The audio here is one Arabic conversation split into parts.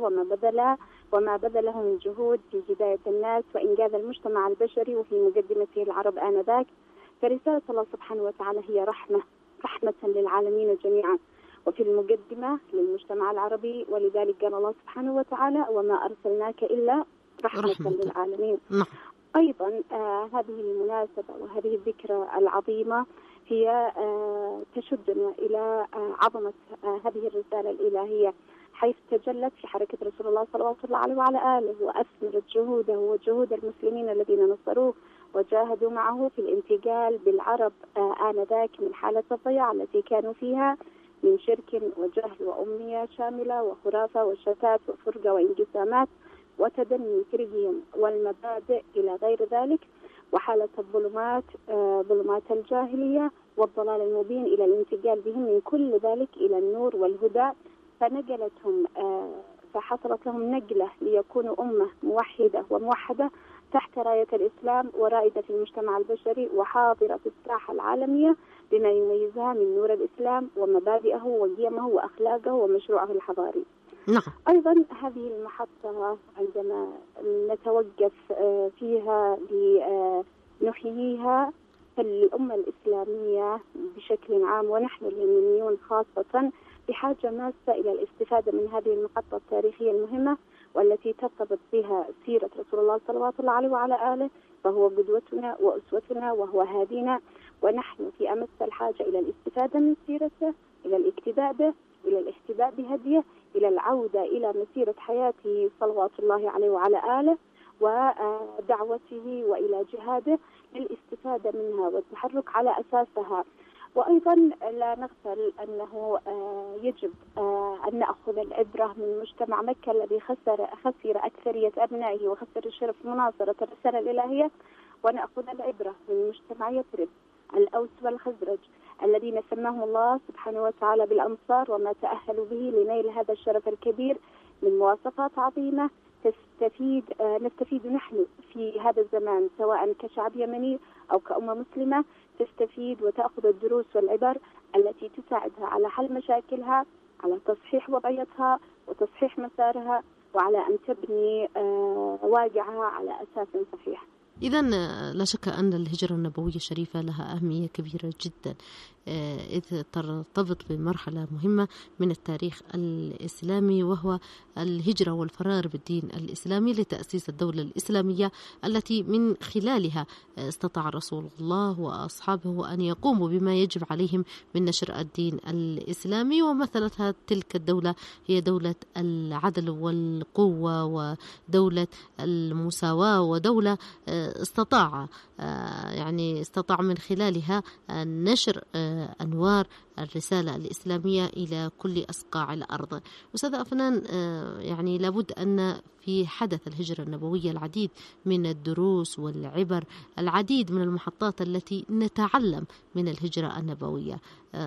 وما بذله من جهود في هداية الناس وإنقاذ المجتمع البشري، وفي مقدمته العرب آنذاك. فرسالة الله سبحانه وتعالى هي رحمة للعالمين جميعا، وفي المقدمة للمجتمع العربي، ولذلك قال الله سبحانه وتعالى: وما أرسلناك إلا رحمة للعالمين. أيضا هذه المناسبة وهذه الذكرى العظيمة هي تشدنا إلى عظمة هذه الرسالة الإلهية، حيث تجلت في حركة رسول الله صلى الله عليه وعلى آله، وأثمرت جهوده وجهود المسلمين الذين نصروه وجاهدوا معه في الانتقال بالعرب آنذاك من حالة الضياع التي كانوا فيها من شرك وجهل وأمية شاملة وخرافة وشتات وفرقة وانقسامات وتدني فرقهم والمبادئ إلى غير ذلك، وحالة الظلمات ظلمات الجاهلية والضلال المبين، إلى الانتقال بهم من كل ذلك إلى النور والهدى. فنقلتهم فحصلت لهم نقلة ليكونوا أمة موحدة وموحدة تحت راية الإسلام، ورائدة في المجتمع البشري، وحاضرة في الساحة العالمية بما يميزها من نور الإسلام ومبادئه وقيمه وأخلاقه ومشروعه الحضاري. أيضا هذه المحطة عندما نتوقف فيها لنحييها، فالأمة الإسلامية بشكل عام ونحن اليمنيون خاصة بحاجة ماسة إلى الاستفادة من هذه المحطة التاريخية المهمة، والتي ترتبط بها سيرة رسول الله صلى الله عليه وعلى آله، فهو قدوتنا وأسوتنا وهو هادينا، ونحن في أمس الحاجة إلى الاستفادة من سيرته، إلى الاقتداء به، إلى الاهتداء بهديه، إلى العودة إلى مسيرة حياته صلوات الله عليه وعلى آله ودعوته وإلى جهاده للاستفادة منها والتحرك على أساسها. وأيضا لا نغفل أنه يجب أن نأخذ العبرة من مجتمع مكة الذي خسر أكثرية أبنائه وخسر الشرف مناصرة الرسالة الإلهية، ونأخذ العبرة من مجتمع يثرب الأوس والخزرج الذين سماهم الله سبحانه وتعالى بالأنصار، وما تأهلوا به لنيل هذا الشرف الكبير من مواصفات عظيمة نستفيد نحن في هذا الزمان، سواء كشعب يمني أو كأمة مسلمة، تستفيد وتأخذ الدروس والعبر التي تساعدها على حل مشاكلها، على تصحيح وضعيتها وتصحيح مسارها، وعلى أن تبني واقعها على أساس صحيح. إذن لا شك أن الهجرة النبوية الشريفة لها أهمية كبيرة جدا، إذ ترتبط بمرحلة مهمة من التاريخ الإسلامي، وهو الهجرة والفرار بالدين الإسلامي لتأسيس الدولة الإسلامية التي من خلالها استطاع رسول الله وأصحابه أن يقوموا بما يجب عليهم من نشر الدين الإسلامي. ومثلتها تلك الدولة هي دولة العدل والقوة ودولة المساواة، ودولة استطاع من خلالها نشر أنوار الرسالة الإسلامية إلى كل أصقاع الأرض. أستاذ أفنان، لابد أن في حدث الهجرة النبوية العديد من الدروس والعبر، العديد من المحطات التي نتعلم من الهجرة النبوية.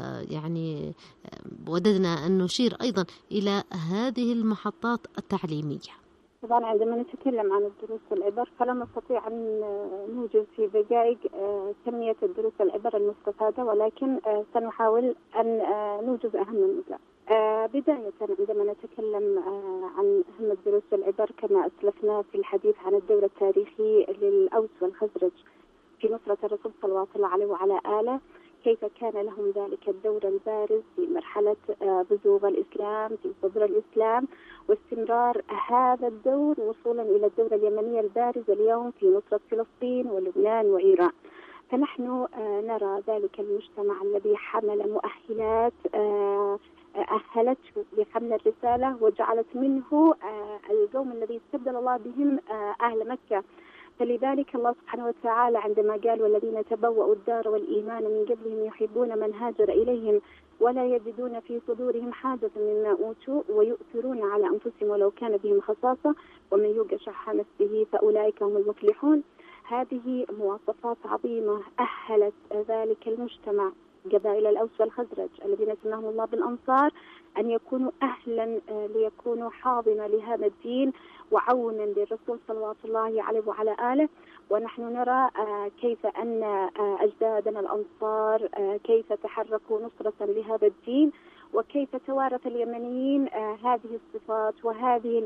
وددنا أن نشير أيضا إلى هذه المحطات التعليمية. طبعا عندما نتكلم عن الدروس والعبر فلا نستطيع أن نوجد في دقائق كمية الدروس والعبر المستفادة، ولكن سنحاول أن نوجد أهم النقاط. بداية عندما نتكلم عن أهم الدروس والعبر، كما أسلفنا في الحديث عن الدور التاريخي للأوس والخزرج في نصرة الرسول صلى الله عليه وعلى آله، كيف كان لهم ذلك الدور البارز في مرحلة بزوغ الإسلام في صدر الإسلام، واستمرار هذا الدور وصولا إلى الدور اليمنية البارز اليوم في نصرة فلسطين ولبنان وإيران. فنحن نرى ذلك المجتمع الذي حمل مؤهلات أهلته لحمل الرسالة، وجعلت منه القوم الذي استبدل الله بهم أهل مكة. فلذلك الله سبحانه وتعالى عندما قال: والذين تبوأوا الدار والإيمان من قبلهم يحبون من هاجر إليهم ولا يجدون في صدورهم حاجة مما أوتوا ويؤثرون على أنفسهم ولو كان بهم خصاصة ومن يوق شح نفسه فأولئك هم المفلحون. هذه مواصفات عظيمة أهلت ذلك المجتمع، قبائل الأوس والخزرج الذين سماهم الله بالأنصار، أن يكونوا أهلا ليكونوا حاضنة لهذا الدين وعونا للرسول صلوات الله عليه وعلى آله. ونحن نرى كيف أن أجدادنا الأنصار كيف تحركوا نصرة لهذا الدين، وكيف توارث اليمنيين هذه الصفات وهذه